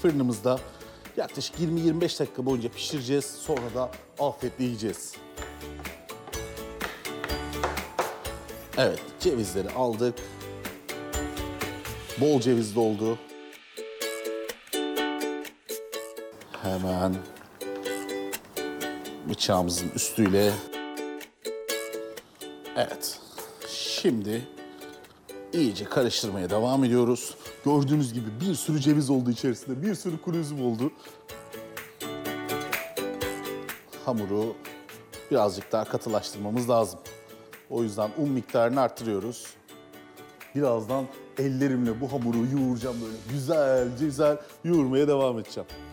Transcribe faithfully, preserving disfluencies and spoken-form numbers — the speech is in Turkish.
fırınımızda yaklaşık yirmi yirmi beş dakika boyunca pişireceğiz. Sonra da afiyetle yiyeceğiz. Evet, cevizleri aldık. Bol cevizli oldu. Hemen bıçağımızın üstüyle. Evet, şimdi iyice karıştırmaya devam ediyoruz. Gördüğünüz gibi bir sürü ceviz oldu içerisinde, bir sürü kuru üzüm oldu. Hamuru birazcık daha katılaştırmamız lazım. O yüzden un miktarını arttırıyoruz. Birazdan ellerimle bu hamuru yoğuracağım böyle güzelce güzel yoğurmaya devam edeceğim.